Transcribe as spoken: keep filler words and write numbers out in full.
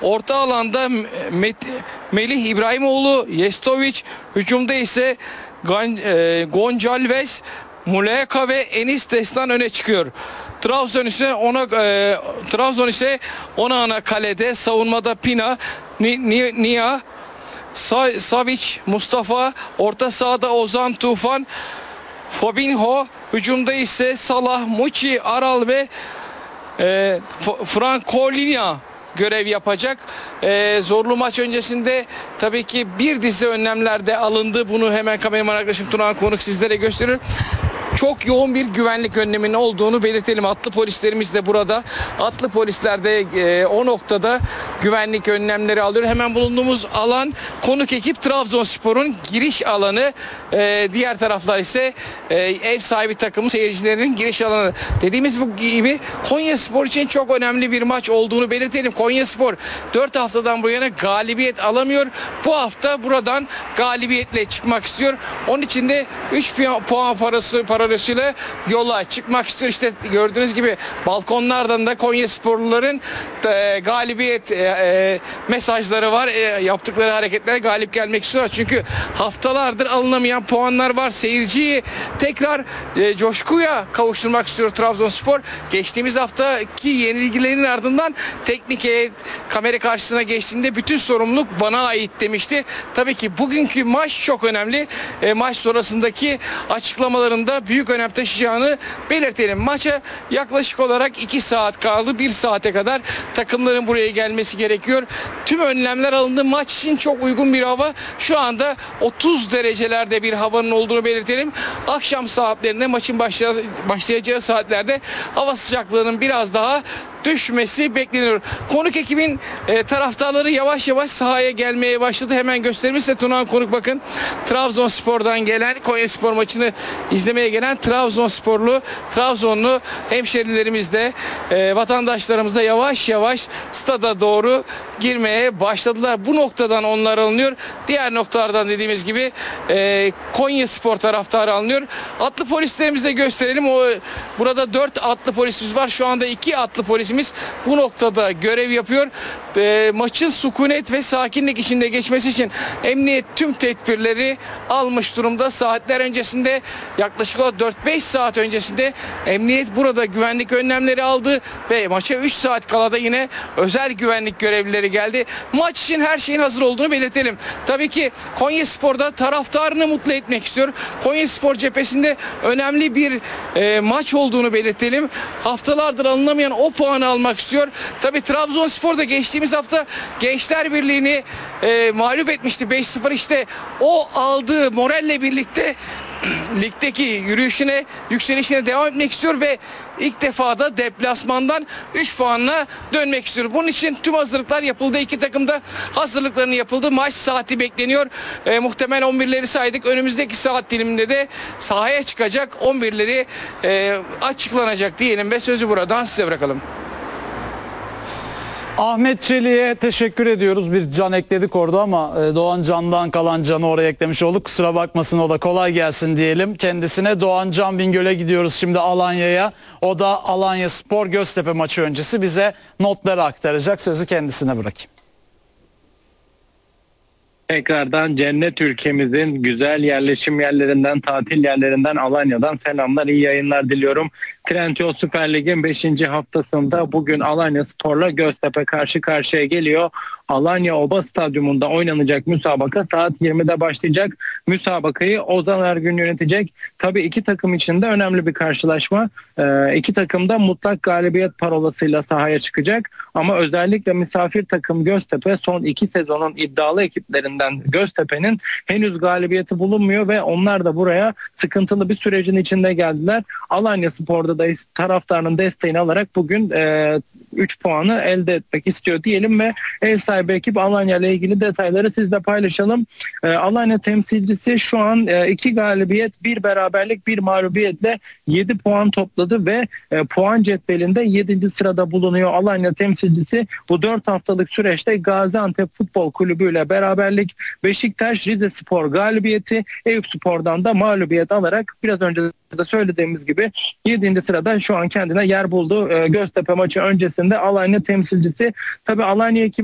Orta alanda Met- Melih İbrahimoğlu, Yestovic, hücumda ise Gan- e, Gonçalves, Muleka ve Enis Destan öne çıkıyor. Trabzon ise ona e, Trabzon ise ona ana kalede, savunmada Pina, Ni, Ni, Nia, Sa- Savic, Mustafa, orta sahada Ozan Tufan, Fabinho, hücumda ise Salah, Muçi, Aral ve e, Francolinha görev yapacak. E, zorlu maç öncesinde tabii ki bir dizi önlemler de alındı. Bunu hemen kameraman arkadaşım Tuna Konuk sizlere gösterir. Çok yoğun bir güvenlik önleminin olduğunu belirtelim. Atlı polislerimiz de burada. Atlı polisler de e, o noktada güvenlik önlemleri alıyor. Hemen bulunduğumuz alan konuk ekip Trabzonspor'un giriş alanı. E, diğer taraflar ise e, ev sahibi takımın seyircilerinin giriş alanı. Dediğimiz bu gibi Konyaspor için çok önemli bir maç olduğunu belirtelim. Konyaspor dört haftadan bu yana galibiyet alamıyor. Bu hafta buradan galibiyetle çıkmak istiyor. Onun için de üç puan parası parasıyla yola çıkmak istiyor. İşte gördüğünüz gibi balkonlardan da Konyasporluların e, galibiyet e, e, mesajları var. E, yaptıkları hareketler galip gelmek istiyorlar. Çünkü haftalardır alınamayan puanlar var. Seyirciyi tekrar e, coşkuya kavuşturmak istiyor Trabzonspor. Geçtiğimiz haftaki yenilgilerin ardından teknik heyet kamera karşısına geçtiğinde bütün sorumluluk bana ait demişti. Tabii ki bugünkü maç çok önemli. E, maç sonrasındaki açıklamalarında büyük önem taşıyacağını belirtelim. Maça yaklaşık olarak iki saat kaldı. bir saate kadar takımların buraya gelmesi gerekiyor. Tüm önlemler alındı. Maç için çok uygun bir hava. Şu anda otuz derecelerde bir havanın olduğunu belirtelim. Akşam saatlerinde maçın başlayacağı saatlerde hava sıcaklığının biraz daha düşmesi bekleniyor. Konuk ekibin e, taraftarları yavaş yavaş sahaya gelmeye başladı. Hemen gösterimizse Tuna Konuk bakın. Trabzonspor'dan gelen Konyaspor maçını izlemeye gelen Trabzonsporlu, Trabzonlu hemşerilerimiz de e, vatandaşlarımız da yavaş yavaş stada doğru girmeye başladılar. Bu noktadan onlar alınıyor. Diğer noktalardan dediğimiz gibi e, Konyaspor taraftarı alınıyor. Atlı polislerimizi de gösterelim. O, burada dört atlı polisimiz var. Şu anda iki atlı polisimiz bu noktada görev yapıyor. E, maçın sükunet ve sakinlik içinde geçmesi için emniyet tüm tedbirleri almış durumda. Saatler öncesinde yaklaşık dört beş saat öncesinde emniyet burada güvenlik önlemleri aldı ve maça üç saat kala da yine özel güvenlik görevlileri geldi. Maç için her şeyin hazır olduğunu belirtelim. Tabii ki Konyaspor'da taraftarını mutlu etmek istiyor. Konyaspor cephesinde önemli bir e, maç olduğunu belirtelim. Haftalardır alınamayan o puanı almak istiyor. Tabii Trabzonspor da geçtiğimiz hafta Gençler Birliği'ni e, mağlup etmişti beş sıfır. İşte o aldığı moralle birlikte ligdeki yürüyüşüne, yükselişine devam etmek istiyor ve ilk defa da deplasmandan üç puanla dönmek istiyor. Bunun için tüm hazırlıklar yapıldı. İki takım da hazırlıklarını yapıldı. Maç saati bekleniyor. E, muhtemel on birleri saydık. Önümüzdeki saat diliminde de sahaya çıkacak. on birleri e, açıklanacak diyelim ve sözü buradan size bırakalım. Ahmet Çelik'e teşekkür ediyoruz. Bir can ekledik orada ama Doğan Can'dan kalan canı oraya eklemiş olduk. Kusura bakmasın, o da kolay gelsin diyelim kendisine. Doğan Can Bingöl'e gidiyoruz şimdi, Alanya'ya. O da Alanya Spor Göztepe maçı öncesi bize notları aktaracak. Sözü kendisine bırakayım. Tekrardan cennet ülkemizin güzel yerleşim yerlerinden, tatil yerlerinden, Alanya'dan selamlar, iyi yayınlar diliyorum. Trendyol Süper Lig'in beşinci haftasında bugün Alanya Spor'la Göztepe karşı karşıya geliyor. Alanya Oba Stadyumunda oynanacak müsabaka saat yirmide başlayacak. Müsabakayı Ozan Ergün yönetecek. Tabii iki takım için de önemli bir karşılaşma. Ee, iki takım da mutlak galibiyet parolasıyla sahaya çıkacak. Ama özellikle misafir takım Göztepe son iki sezonun iddialı ekiplerinden Göztepe'nin henüz galibiyeti bulunmuyor ve onlar da buraya sıkıntılı bir sürecin içinde geldiler. Alanya Spor'da da taraftarının desteğini alarak bugün e, üç puanı elde etmek istiyor diyelim ve ev sahibi ekip Alanya ile ilgili detayları sizle paylaşalım. E, Alanya temsilcisi şu an e, iki galibiyet, bir beraberlik, bir mağlubiyetle yedi puan topladı ve e, puan cetvelinde yedinci sırada bulunuyor Alanya temsilcisi. Bu dört haftalık süreçte Gaziantep Futbol Kulübü ile beraberlik, Beşiktaş Rizespor galibiyeti, Eyüpspor'dan da mağlubiyet alarak biraz önce de söylediğimiz gibi yedinci sırada şu an kendine yer buldu. E, Göztepe maçı öncesinde Alanya temsilcisi. Tabii Alanya ekibi